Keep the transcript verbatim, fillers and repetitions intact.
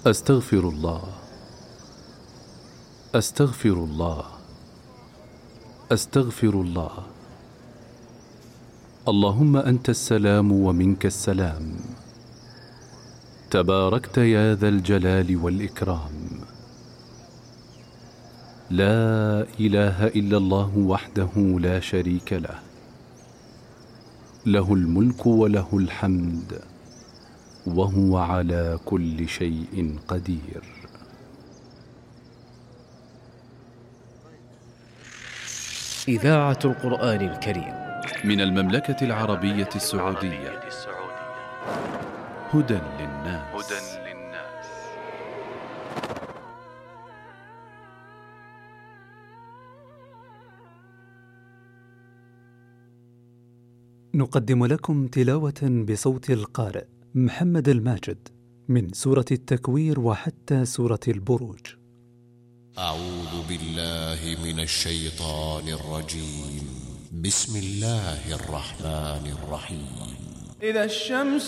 أستغفر الله، أستغفر الله، أستغفر الله. اللهم أنت السلام ومنك السلام، تباركت يا ذا الجلال والإكرام. لا إله إلا الله وحده لا شريك له، له الملك وله الحمد وهو على كل شيء قدير. إذاعة القرآن الكريم من المملكة العربية السعودية. هدى للناس. نقدم لكم تلاوة بصوت القارئ محمد الماجد من سورة التكوير وحتى سورة البروج. أعوذ بالله من الشيطان الرجيم. بسم الله الرحمن الرحيم. إذا الشمس